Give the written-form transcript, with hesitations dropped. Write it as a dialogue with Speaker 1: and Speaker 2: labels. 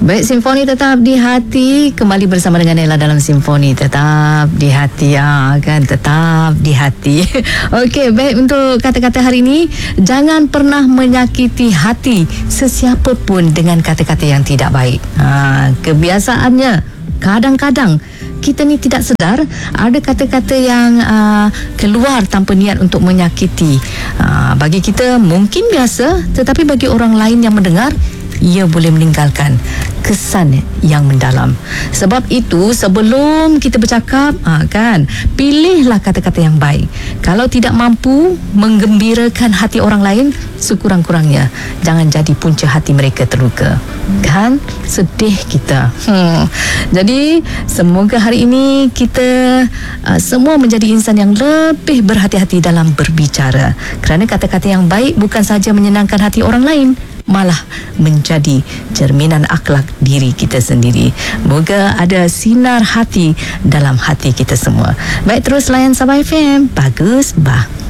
Speaker 1: Baik, Simfoni Tetap di Hati kembali bersama dengan Ella dalam Simfoni Tetap di Hati, kan, tetap di hati. Okey, baik, untuk kata-kata hari ini, jangan pernah menyakiti hati sesiapa pun dengan kata-kata yang tidak baik. Kebiasaannya kadang-kadang kita ni tidak sedar ada kata-kata yang keluar tanpa niat untuk menyakiti. Bagi kita mungkin biasa, tetapi bagi orang lain yang mendengar, ia boleh meninggalkan kesan yang mendalam. Sebab itu, sebelum kita bercakap, kan, pilihlah kata-kata yang baik. Kalau tidak mampu menggembirakan hati orang lain, sekurang-kurangnya jangan jadi punca hati mereka terluka. Kan? Sedih kita. Jadi, semoga hari ini kita semua menjadi insan yang lebih berhati-hati dalam berbicara. Kerana kata-kata yang baik bukan sahaja menyenangkan hati orang lain, malah menjadi cerminan akhlak diri kita sendiri. Moga ada sinar hati dalam hati kita semua. Baik, terus layan Sabah FM. Bagus, bah.